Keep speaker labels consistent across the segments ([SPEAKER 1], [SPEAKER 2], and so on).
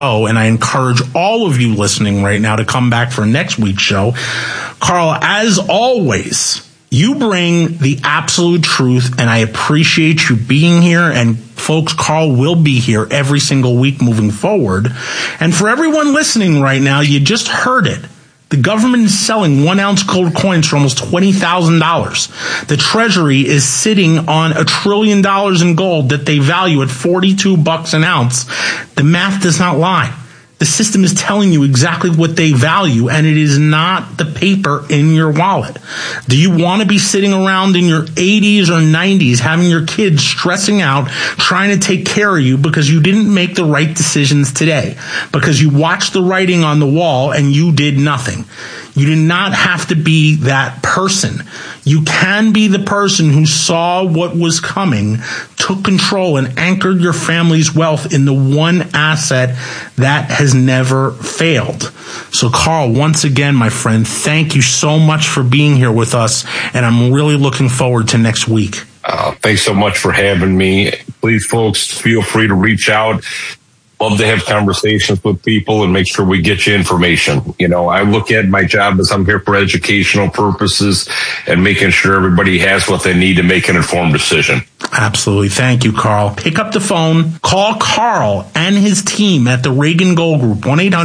[SPEAKER 1] Oh, and I encourage all of you listening right now to come back for next week's show. Carl, as always, you bring the absolute truth, and I appreciate you being here. And folks, Carl will be here every single week moving forward. And for everyone listening right now, you just heard it. The government is selling 1 ounce gold coins for almost $20,000. The Treasury is sitting on $1 trillion in gold that they value at $42 an ounce. The math does not lie. The system is telling you exactly what they value, and it is not the paper in your wallet. Do you want to be sitting around in your 80s or 90s having your kids stressing out, trying to take care of you because you didn't make the right decisions today, because you watched the writing on the wall and you did nothing? You do not have to be that person. You can be the person who saw what was coming, took control, and anchored your family's wealth in the one asset that has never failed. So, Carl, once again, my friend, thank you so much for being here with us, and I'm really looking forward to next week.
[SPEAKER 2] Thanks so much for having me. Please, folks, feel free to reach out. Love to have conversations with people and make sure we get you information. You know, I look at my job as I'm here for educational purposes and making sure everybody has what they need to make an informed decision.
[SPEAKER 1] Absolutely. Thank you, Carl. Pick up the phone. Call Carl and his team at the Reagan Gold Group,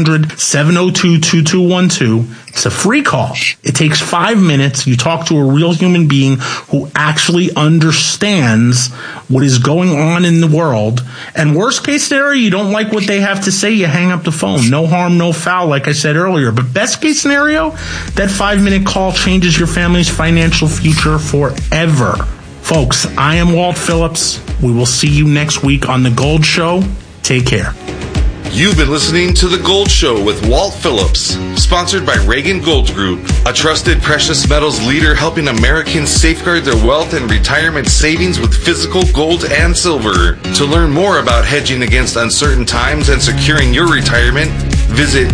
[SPEAKER 1] 1-800-702-2212. It's a free call. It takes 5 minutes. You talk to a real human being who actually understands what is going on in the world. And worst case scenario, you don't like what they have to say, you hang up the phone. No harm, no foul, like I said earlier. But best case scenario, that 5-minute call changes your family's financial future forever. Folks, I am Walt Phillips. We will see you next week on The Gold Show. Take care.
[SPEAKER 3] You've been listening to The Gold Show with Walt Phillips, sponsored by Reagan Gold Group, a trusted precious metals leader helping Americans safeguard their wealth and retirement savings with physical gold and silver. To learn more about hedging against uncertain times and securing your retirement, visit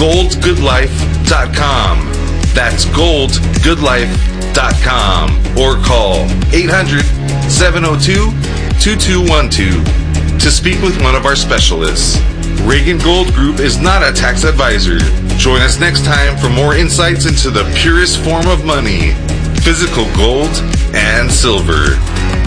[SPEAKER 3] goldgoodlife.com. That's goldgoodlife.com or call 800-702-2212 to speak with one of our specialists. Reagan Gold Group is not a tax advisor. Join us next time for more insights into the purest form of money, physical gold and silver.